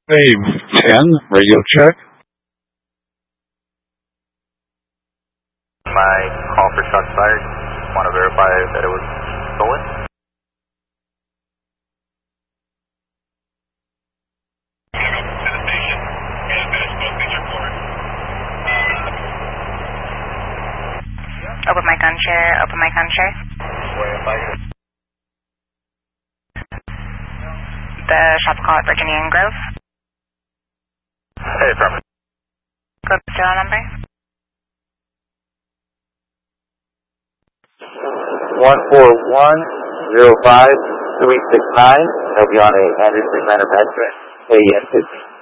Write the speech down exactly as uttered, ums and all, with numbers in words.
Wave ten, radio check. My call for shots fired. Want to verify that it was stolen? To the station. And finish posting your report. Open mic on chair, open mic on chair. The shop's call at Virginia and Grove. Hey, affirmative. Grove serial number. one four one zero five three six nine. That'll be on a Anderson Manor Patrick. A N fifty.